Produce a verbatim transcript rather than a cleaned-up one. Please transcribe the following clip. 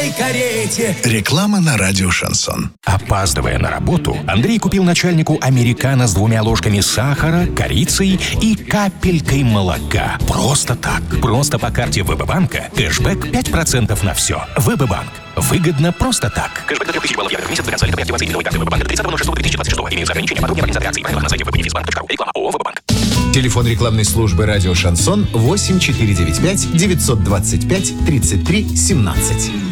белой карете. Реклама на радио «Шансон». Опаздывая на работу, Андрей купил начальнику американо с двумя ложками сахара, корицей и капелькой молока. Просто так. Просто по карте ВБ-банка. Кэшбэк пять процентов на все. ВБ-банк. Выгодно просто так. Кэшбэк до трех тысяч баллов евро в месяц до конца летовой активации новой карты ВБ-банка до тридцатого ноль шестого две тысячи двадцать шестого. Имеются ограничения. Подробнее организации акции. Правила на сайте вбнефисбанк точка ру. Реклама ООО «ВБ-банк». Телефон рекламной службы радио «Шансон» восемь четыре девять пять девятьсот двадцать пять тридцать три семнадцать.